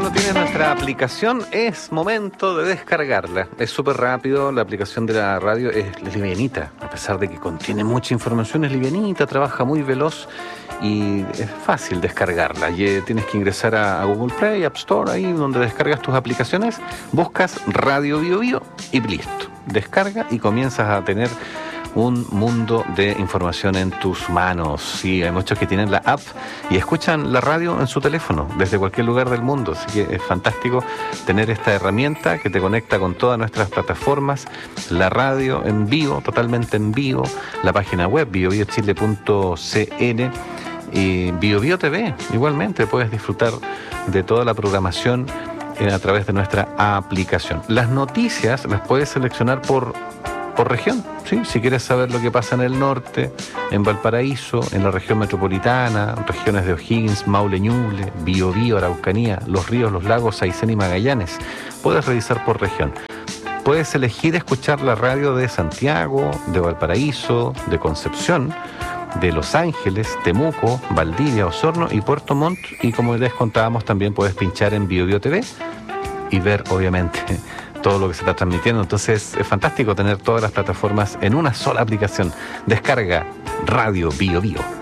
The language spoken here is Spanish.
no tienes nuestra aplicación, es momento de descargarla. Es súper rápido, la aplicación de la radio es livianita, a pesar de que contiene mucha información, es livianita, trabaja muy veloz y es fácil descargarla. Y, tienes que ingresar a Google Play, App Store, ahí donde descargas tus aplicaciones, buscas Radio Bio Bio y listo. Descarga y comienzas a tener un mundo de información en tus manos. Sí, hay muchos que tienen la app y escuchan la radio en su teléfono desde cualquier lugar del mundo, así que es fantástico tener esta herramienta que te conecta con todas nuestras plataformas, la radio en vivo, totalmente en vivo, la página web biobiochile.cl y Bio Bio TV. Igualmente puedes disfrutar de toda la programación a través de nuestra aplicación. Las noticias las puedes seleccionar por región, ¿sí? Si quieres saber lo que pasa en el norte, en Valparaíso, en la región metropolitana, regiones de O'Higgins, Maule, Ñuble, Biobío, Araucanía, Los Ríos, Los Lagos, Aysén y Magallanes, puedes revisar por región. Puedes elegir escuchar la radio de Santiago, de Valparaíso, de Concepción, de Los Ángeles, Temuco, Valdivia, Osorno y Puerto Montt, y como les contábamos también puedes pinchar en Bio Bio TV y ver obviamente todo lo que se está transmitiendo. Entonces es fantástico tener todas las plataformas en una sola aplicación. Descarga Radio Bio Bio.